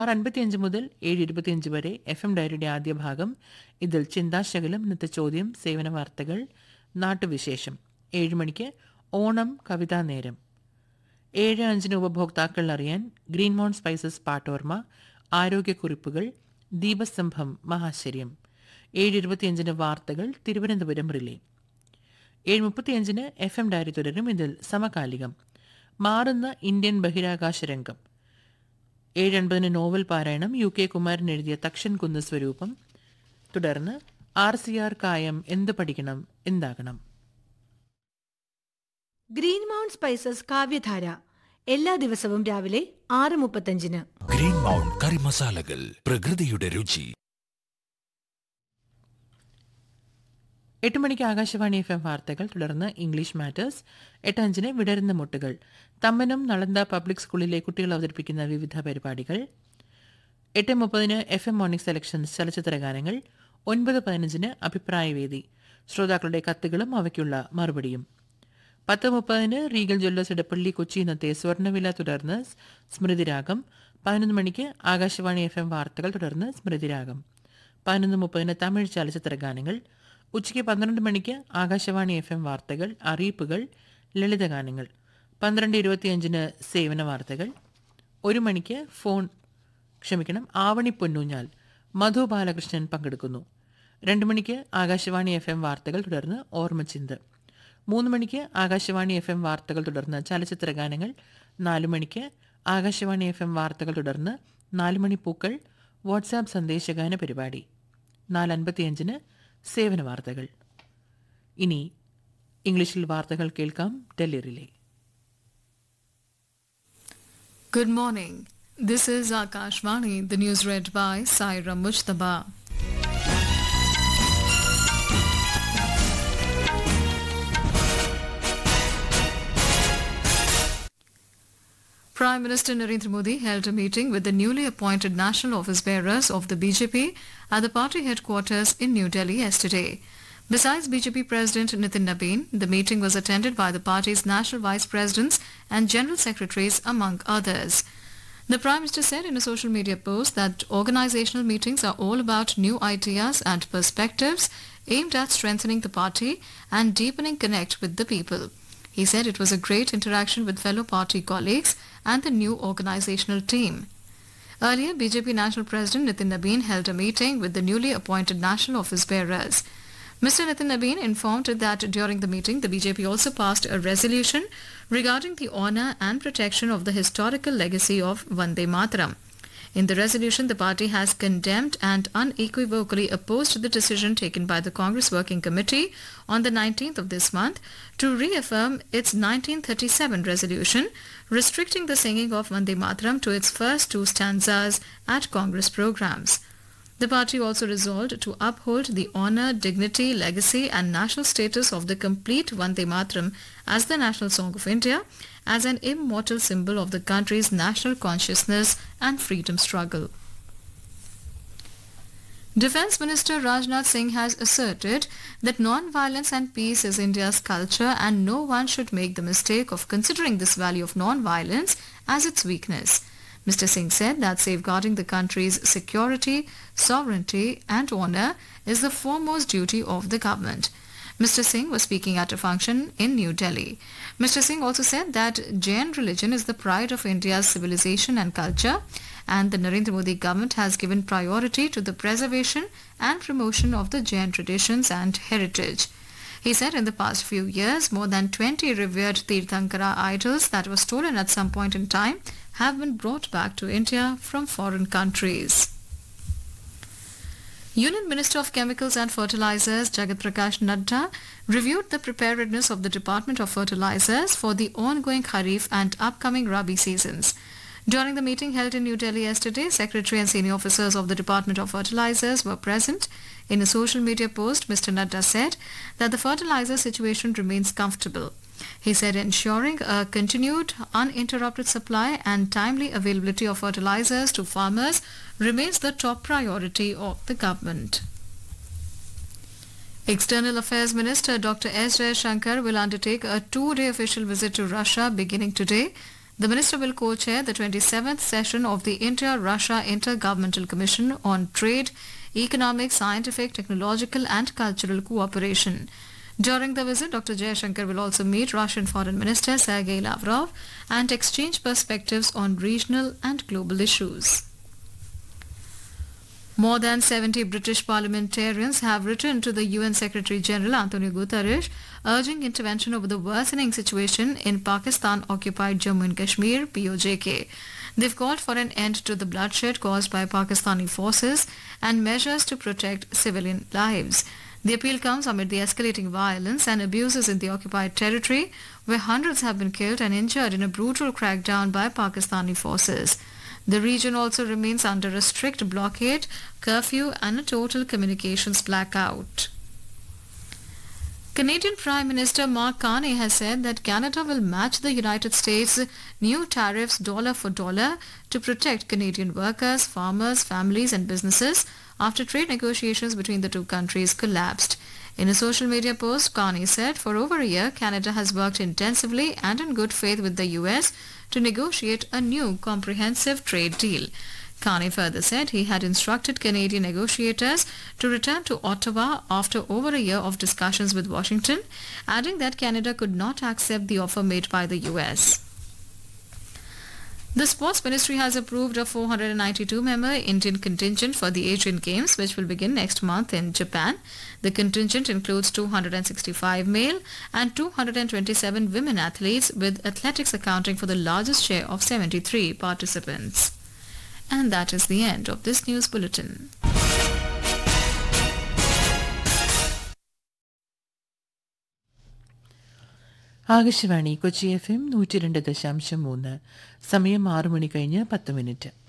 6:55 മുതൽ 7:25 വരെ FM ഡയറിയുടെ ആദ്യ ഭാഗം. ഇതിൽ ചിന്താശകലം, ഇന്നത്തെ ചോദ്യം, സേവന വാർത്തകൾ, നാട്ടുവിശേഷം. 7 മണിക്ക് ഓണം കവിതാ നേരം. 7:05 ഉപഭോക്താക്കൾ അറിയാൻ ഗ്രീൻ മൗണ്ട് സ്പൈസസ് പാട്ടോർമ, ആരോഗ്യക്കുറിപ്പുകൾ, ദീപസ്തംഭം മഹാശര്യം. 7:25 വാർത്തകൾ തിരുവനന്തപുരം റിലേ. 7:35 FM ഡയറി തുടരും. ഇതിൽ സമകാലികം, മാറുന്ന ഇന്ത്യൻ ബഹിരാകാശ രംഗം. 7:50 നോവൽ പാരായണം, UK കുമാരൻ എഴുതിയ തക്ഷൻ കുന്ന് സ്വരൂപം. തുടർന്ന് RCR കായം, എന്ത് പഠിക്കണം എന്താകണം. ഗ്രീൻ മൗണ്ട് സ്പൈസസ് കാവ്യധാര എല്ലാ ദിവസവും രാവിലെ 6:35. ഗ്രീൻ മൗണ്ട് കറി മസാലകൾ, പ്രകൃതിയുടെ രുചി. 8 മണിക്ക് ആകാശവാണി FM വാർത്തകൾ. തുടർന്ന് ഇംഗ്ലീഷ് മാറ്റേഴ്സ്. 8:05 വിടരുന്ന മുട്ടുകൾ, തമ്മനം നളന്ദ പബ്ലിക് സ്കൂളിലെ കുട്ടികൾ അവതരിപ്പിക്കുന്ന വിവിധ പരിപാടികൾ. 8:30 FM മോർണിംഗ് സെലക്ഷൻസ്, ചലച്ചിത്ര ഗാനങ്ങൾ. 9:15 അഭിപ്രായവേദി, ശ്രോതാക്കളുടെ കത്തുകളും അവയ്ക്കുള്ള മറുപടിയും. 10:30 റീഗൽ ജ്വല്ലേഴ്സ് ഇടപ്പള്ളി കൊച്ചി ഇന്നത്തെ സ്വർണ്ണവില. തുടർന്ന് സ്മൃതിരാഗം. 11 മണിക്ക് ആകാശവാണി FM വാർത്തകൾ. തുടർന്ന് സ്മൃതിരാഗം. 11:30 തമിഴ് ചലച്ചിത്ര ഗാനങ്ങൾ. ഉച്ചയ്ക്ക് 12 മണിക്ക് ആകാശവാണി FM വാർത്തകൾ, അറിയിപ്പുകൾ, ലളിതഗാനങ്ങൾ. 12:25 സേവന വാർത്തകൾ. 1 മണിക്ക് ആവണി പൊന്നൂഞ്ഞാൽ, മധു ബാലകൃഷ്ണൻ പങ്കെടുക്കുന്നു. 2 മണിക്ക് ആകാശവാണി FM വാർത്തകൾ. തുടർന്ന് ഓർമ്മച്ചിന്ത്. 3 മണിക്ക് ആകാശവാണി FM വാർത്തകൾ. തുടർന്ന് ചലച്ചിത്ര ഗാനങ്ങൾ. 4 മണിക്ക് ആകാശവാണി FM വാർത്തകൾ. തുടർന്ന് 4 മണി പൂക്കൾ, വാട്സാപ്പ് സന്ദേശഗാന പരിപാടി. 4:55 സേവന വാർത്തകൾ. ഇനി ഇംഗ്ലീഷിൽ വാർത്തകൾ കേൾക്കാം. Delhi relay. Good morning. This is Akashvani. The news read by Saira Mujtaba. Prime Minister Narendra Modi held a meeting with the newly appointed national office bearers of the BJP at the party headquarters in New Delhi yesterday. Besides BJP President Nitin Nabin, the meeting was attended by the party's national vice presidents and general secretaries, among others. The Prime Minister said in a social media post that organizational meetings are all about new ideas and perspectives aimed at strengthening the party and deepening connect with the people. He said it was a great interaction with fellow party colleagues and the new organizational team. Earlier, BJP National President Nitin Nabin held a meeting with the newly appointed national office bearers. Mr. Nitin Nabin informed that during the meeting, the BJP also passed a resolution regarding the honor and protection of the historical legacy of Vande Mataram. In the resolution, the party has condemned and unequivocally opposed the decision taken by the Congress Working Committee on the 19th of this month to reaffirm its 1937 resolution restricting the singing of Vande Mataram to its first 2 stanzas at Congress programs. The party also resolved to uphold the honor, dignity, legacy and national status of the complete Vande Mataram as the national song of India, as an immortal symbol of the country's national consciousness and freedom struggle. Defence Minister Rajnath Singh has asserted that non-violence and peace is India's culture and no one should make the mistake of considering this value of non-violence as its weakness. Mr. Singh said that safeguarding the country's security, sovereignty and honour is the foremost duty of the government. Mr. Singh was speaking at a function in New Delhi. Mr. Singh also said that Jain religion is the pride of India's civilization and culture, and the Narendra Modi government has given priority to the preservation and promotion of the Jain traditions and heritage. He said in the past few years, more than 20 revered Tirthankara idols that were stolen at some point in time have been brought back to India from foreign countries. Union Minister of Chemicals and Fertilizers Jagat Prakash Nadda reviewed the preparedness of the Department of Fertilizers for the ongoing Kharif and upcoming Rabi seasons. During the meeting held in New Delhi yesterday, Secretary and senior officers of the Department of Fertilizers were present. In a social media post, Mr. Nadda said that the fertilizer situation remains comfortable. He said ensuring a continued uninterrupted supply and timely availability of fertilizers to farmers remains the top priority of the government. External Affairs Minister Dr. S. Jaishankar will undertake a 2-day official visit to Russia beginning today. The minister will co-chair the 27th session of the India-Russia Intergovernmental Commission on Trade, Economic, Scientific, Technological and Cultural Cooperation. During the visit, Dr. Jaishankar will also meet Russian Foreign Minister Sergei Lavrov and exchange perspectives on regional and global issues. More than 70 British parliamentarians have written to the UN Secretary-General Antonio Guterres urging intervention over the worsening situation in Pakistan-occupied Jammu and Kashmir, POJK. They've called for an end to the bloodshed caused by Pakistani forces and measures to protect civilian lives. The appeal comes amid the escalating violence and abuses in the occupied territory, where hundreds have been killed and injured in a brutal crackdown by Pakistani forces. The region also remains under a strict blockade, curfew and a total communications blackout. Canadian Prime Minister Mark Carney has said that Canada will match the United States' new tariffs dollar for dollar to protect Canadian workers, farmers, families and businesses after trade negotiations between the two countries collapsed. In a social media post, Carney said for over a year, Canada has worked intensively and in good faith with the US to negotiate a new comprehensive trade deal. Carney further said he had instructed Canadian negotiators to return to Ottawa after over a year of discussions with Washington, adding that Canada could not accept the offer made by the US. The Sports Ministry has approved a 492-member Indian contingent for the Asian Games, which will begin next month in Japan. The contingent includes 265 male and 227 women athletes, with athletics accounting for the largest share of 73 participants. And that is the end of this news bulletin. Akashvani Kochi FM 102.3 സമയം 6 മണി കഴിഞ്ഞ് 10 minute.